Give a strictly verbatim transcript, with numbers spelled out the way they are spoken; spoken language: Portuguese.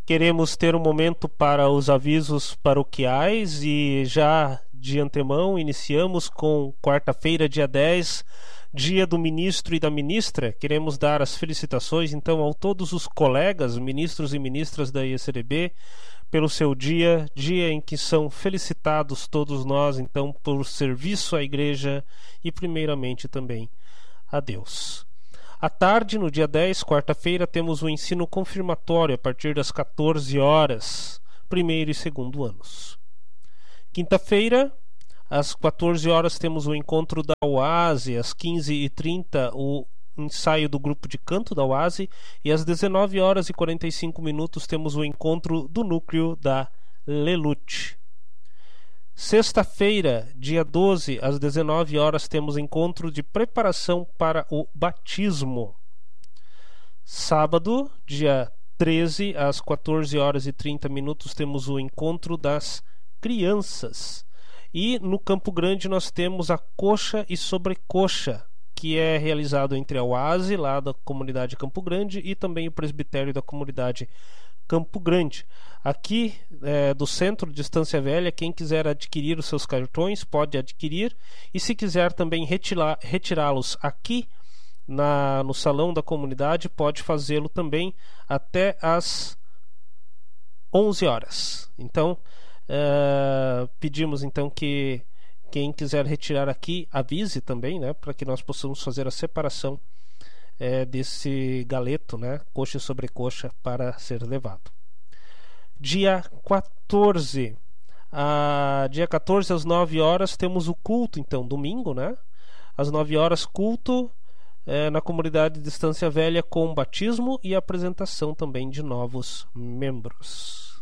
Queremos ter um momento para os avisos paroquiais e já de antemão iniciamos com quarta-feira, dia dez, dia do ministro e da ministra. Queremos dar as felicitações então a todos os colegas, ministros e ministras da I E C D B, pelo seu dia, dia em que são felicitados todos nós então por serviço à igreja e primeiramente também a Deus. À tarde, no dia dez, quarta-feira, temos o ensino confirmatório a partir das quatorze horas, primeiro e segundo anos. Quinta-feira, às quatorze horas, temos o encontro da U A S E, às quinze e trinta, o ensaio do grupo de canto da U A S E, e às dezenove horas e quarenta e cinco minutos temos o encontro do núcleo da Lelute. Sexta-feira, dia doze, às dezenove horas, temos encontro de preparação para o batismo. Sábado, dia treze, às quatorze horas e trinta minutos, temos o encontro das crianças. E no Campo Grande nós temos a coxa e sobrecoxa, que é realizado entre a U A S E, lá da comunidade Campo Grande, e também o presbitério da comunidade Campo Grande. Aqui é, do centro de Estância Velha, quem quiser adquirir os seus cartões pode adquirir, e se quiser também retirá- retirá-los aqui na, no salão da comunidade, pode fazê-lo também até às onze horas. Então é, pedimos então que quem quiser retirar aqui avise também, né, para que nós possamos fazer a separação é, desse galeto, né, coxa e sobrecoxa, para ser levado. Dia quatorze, a, dia quatorze às nove horas temos o culto, então, domingo, né? Às nove horas, culto é, na comunidade de Estância Velha, com batismo e apresentação também de novos membros.